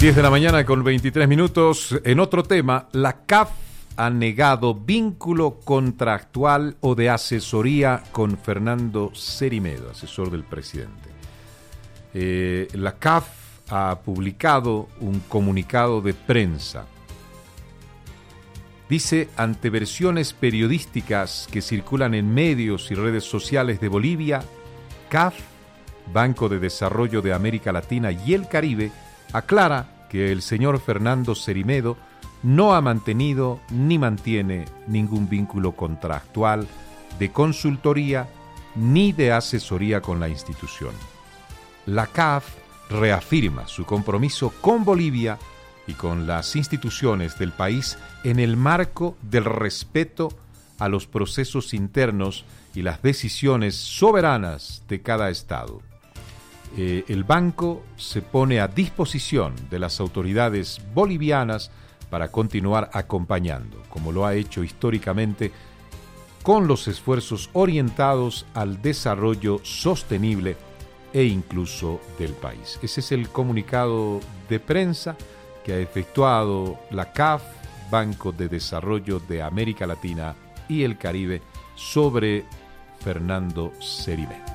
10 de la mañana con 23 minutos. En otro tema, la CAF ha negado vínculo contractual o de asesoría con Fernando Cerimedo, asesor del presidente. La CAF ha publicado un comunicado de prensa. Dice, ante versiones periodísticas que circulan en medios y redes sociales de Bolivia, CAF, Banco de Desarrollo de América Latina y el Caribe, aclara que el señor Fernando Cerimedo no ha mantenido ni mantiene ningún vínculo contractual de consultoría ni de asesoría con la institución. La CAF reafirma su compromiso con Bolivia y con las instituciones del país en el marco del respeto a los procesos internos y las decisiones soberanas de cada Estado. El banco se pone a disposición de las autoridades bolivianas para continuar acompañando, como lo ha hecho históricamente, con los esfuerzos orientados al desarrollo sostenible e incluso del país. Ese es el comunicado de prensa que ha efectuado la CAF, Banco de Desarrollo de América Latina y el Caribe, sobre Fernando Cerimedo.